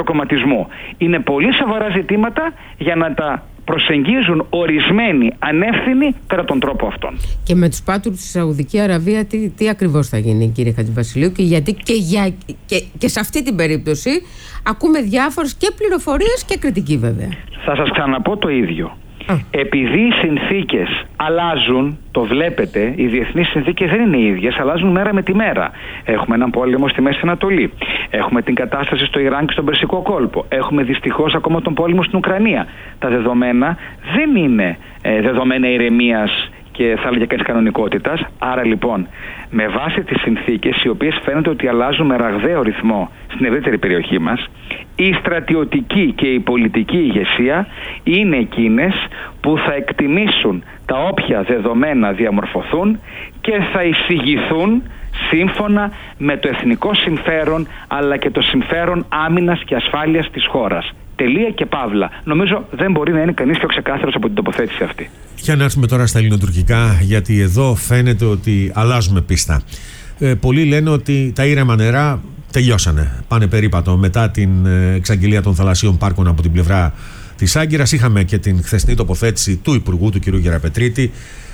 υπερκομματισμού. Είναι πολύ σοβαρά ζητήματα για να τα προσεγγίζουν ορισμένοι ανεύθυνοι κατά τον τρόπο αυτόν. Και με τους πάτρους στη Σαουδική Αραβία τι ακριβώς θα γίνει, κύριε Χατζηβασιλείου, και γιατί και σε αυτή την περίπτωση ακούμε διάφορες και πληροφορίες και κριτική βέβαια. Θα σας ξαναπώ το ίδιο. Επειδή οι συνθήκες αλλάζουν, το βλέπετε, οι διεθνείς συνθήκες δεν είναι οι ίδιες, αλλάζουν μέρα με τη μέρα. Έχουμε έναν πόλεμο στη Μέση Ανατολή. Έχουμε την κατάσταση στο Ιράν και στον Περσικό κόλπο. Έχουμε δυστυχώς ακόμα τον πόλεμο στην Ουκρανία. Τα δεδομένα δεν είναι δεδομένα ηρεμίας και θα έλεγε κανείς κανονικότητας. Άρα λοιπόν, με βάση τις συνθήκες, οι οποίες φαίνεται ότι αλλάζουν με ραγδαίο ρυθμό στην ευρύτερη περιοχή μας, η στρατιωτική και η πολιτική ηγεσία είναι εκείνες που θα εκτιμήσουν τα όποια δεδομένα διαμορφωθούν και θα εισηγηθούν σύμφωνα με το εθνικό συμφέρον αλλά και το συμφέρον άμυνας και ασφάλειας της χώρας. Τελεία και παύλα. Νομίζω δεν μπορεί να είναι κανείς πιο ξεκάθαρος από την τοποθέτηση αυτή. Για να έρθουμε τώρα στα ελληνοτουρκικά, γιατί εδώ φαίνεται ότι αλλάζουμε πίστα. Πολλοί λένε ότι τα ήρεμα νερά τελειώσανε. Πάνε περίπατο μετά την εξαγγελία των θαλασσίων πάρκων από την πλευρά της Άγκυρας. Είχαμε και την χθεσινή τοποθέτηση του Υπουργού, του κ. Γεραπετρίτη,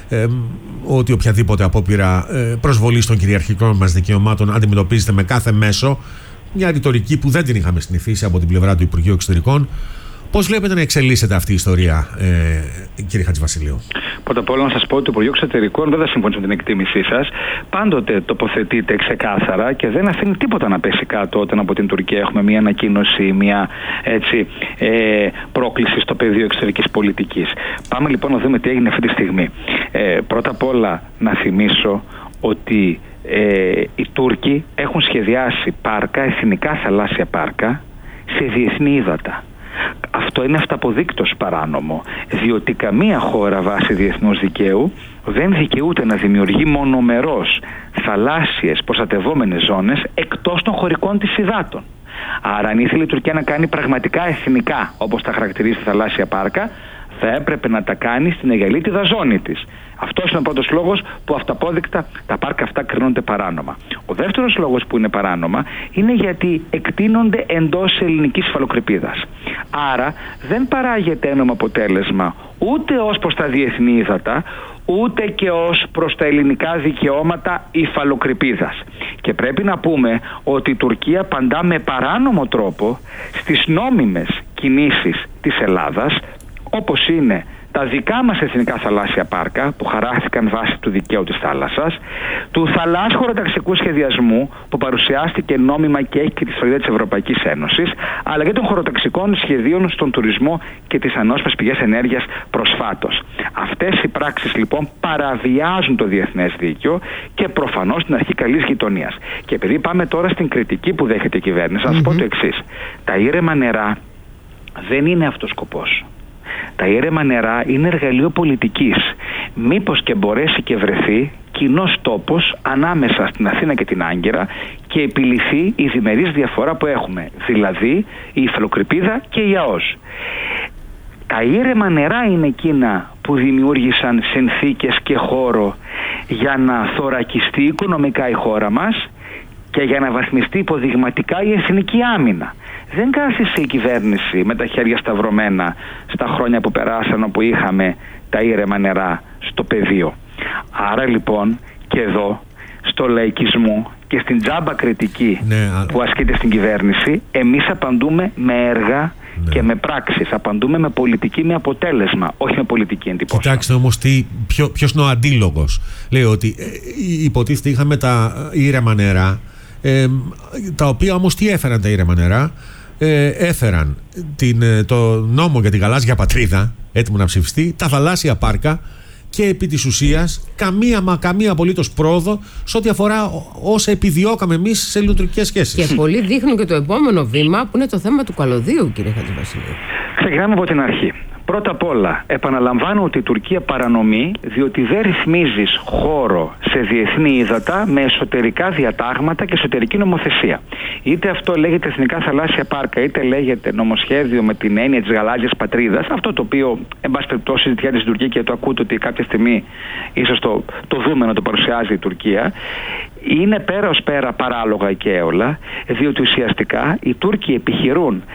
ότι οποιαδήποτε απόπειρα προσβολής των κυριαρχικών μας δικαιωμάτων αντιμετωπίζεται με κάθε μέσο. Μια ρητορική που δεν την είχαμε συνηθίσει από την πλευρά του Υπουργείου Εξωτερικών. Πώς βλέπετε να εξελίσσεται αυτή η ιστορία, κύριε Χατζηβασιλείου? Πρώτα απ' όλα να σας πω ότι το Υπουργείο Εξωτερικών δεν θα συμφωνήσω με την εκτίμησή σας. Πάντοτε τοποθετείται ξεκάθαρα και δεν αφήνει τίποτα να πέσει κάτω όταν από την Τουρκία έχουμε μια ανακοίνωση, μια πρόκληση στο πεδίο εξωτερικής πολιτικής. Πάμε λοιπόν να δούμε τι έγινε αυτή τη στιγμή. Πρώτα απ' όλα να θυμίσω ότι οι Τούρκοι έχουν σχεδιάσει πάρκα, εθνικά θαλάσσια πάρκα, σε διεθνή ύδατα. Αυτό είναι αυταποδείκτως παράνομο, διότι καμία χώρα βάσει διεθνούς δικαίου δεν δικαιούται να δημιουργεί μονομερώς θαλάσσιες προστατευόμενες ζώνες εκτός των χωρικών της υδάτων. Άρα αν ήθελε η Τουρκία να κάνει πραγματικά εθνικά, όπως τα χαρακτηρίζει τα θαλάσσια πάρκα, θα έπρεπε να τα κάνει στην μεγαλύτερη ζώνη της. Αυτός είναι ο πρώτος λόγος που αυταπόδεικτα τα πάρκα αυτά κρίνονται παράνομα. Ο δεύτερος λόγος που είναι παράνομα είναι γιατί εκτείνονται εντός ελληνικής υφαλοκρηπίδας. Άρα δεν παράγεται ένομο αποτέλεσμα ούτε ως προς τα διεθνή ύδατα, ούτε και ως προς τα ελληνικά δικαιώματα υφαλοκρηπίδας. Και πρέπει να πούμε ότι η Τουρκία απαντά με παράνομο τρόπο στις νόμιμες κινήσεις της Ελλάδας, όπως είναι τα δικά μας εθνικά θαλάσσια πάρκα που χαράχθηκαν βάσει του δικαίου της θάλασσας, του θαλάσσιου χωροταξικού σχεδιασμού που παρουσιάστηκε νόμιμα και έχει και τη σφραγίδα της Ευρωπαϊκής Ένωσης, αλλά και των χωροταξικών σχεδίων στον τουρισμό και τις ανώσιμες πηγές ενέργειας προσφάτως. Αυτές οι πράξεις λοιπόν παραβιάζουν το διεθνές δίκαιο και προφανώς την αρχή καλής γειτονίας. Και επειδή πάμε τώρα στην κριτική που δέχεται η κυβέρνηση, να σας πω το εξής. Τα ήρεμα νερά δεν είναι αυτός σκοπός. Τα ήρεμα νερά είναι εργαλείο πολιτικής. Μήπως και μπορέσει και βρεθεί κοινός τόπος ανάμεσα στην Αθήνα και την Άγκυρα και επιληθεί η διμερής διαφορά που έχουμε, δηλαδή η υφαλοκρηπίδα και η ΑΟΣ. Τα ήρεμα νερά είναι εκείνα που δημιούργησαν συνθήκες και χώρο για να θωρακιστεί οικονομικά η χώρα μας και για να βαθμιστεί υποδειγματικά η εθνική άμυνα. Δεν κάθισε η κυβέρνηση με τα χέρια σταυρωμένα στα χρόνια που περάσαν όπου είχαμε τα ήρεμα νερά στο πεδίο. Άρα λοιπόν και εδώ στο λαϊκισμό και στην τζάμπα κριτική που ασκείται στην κυβέρνηση, εμείς απαντούμε με έργα και με πράξεις. Απαντούμε με πολιτική, με αποτέλεσμα, όχι με πολιτική εντυπώση. Κοιτάξτε όμως ποιος είναι ο αντίλογος. Λέει ότι υποτίθεται είχαμε τα ήρεμα νερά, τα οποία όμως τι έφεραν τα ήρεμα νερά? Έφεραν το νόμο για την γαλάζια πατρίδα, έτοιμο να ψηφιστεί, τα θαλάσσια πάρκα και επί της ουσίας καμία απολύτως πρόοδο σε ό,τι αφορά όσα επιδιώκαμε εμείς σε ελληνοτουρκικές σχέσεις. Και πολλοί δείχνουν και το επόμενο βήμα που είναι το θέμα του καλωδίου, κύριε Χατζηβασιλείου. Ξεκινάμε από την αρχή. Πρώτα απ' όλα, επαναλαμβάνω ότι η Τουρκία παρανομεί διότι δεν ρυθμίζεις χώρο σε διεθνή ύδατα με εσωτερικά διατάγματα και εσωτερική νομοθεσία. Είτε αυτό λέγεται εθνικά θαλάσσια πάρκα, είτε λέγεται νομοσχέδιο με την έννοια της γαλάζιας πατρίδας, αυτό το οποίο, εν πάση περιπτώσει, συζητιάται στην Τουρκία και το ακούτε ότι κάποια στιγμή ίσως το δούμε να το παρουσιάζει η Τουρκία, είναι πέρα ως πέρα παράλογα και έολα, διότι ουσιαστικά οι Τούρκοι επιχειρούν